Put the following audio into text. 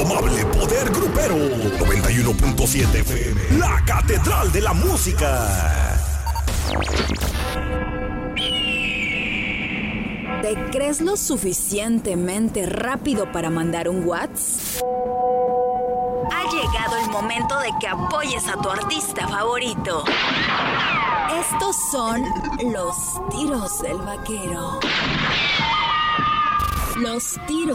indomable poder grupero. 91.7 FM, la catedral de la música. ¿Te crees lo suficientemente rápido para mandar un WhatsApp? Ha llegado el momento de que apoyes a tu artista favorito. Estos son los tiros del vaquero. Los tiros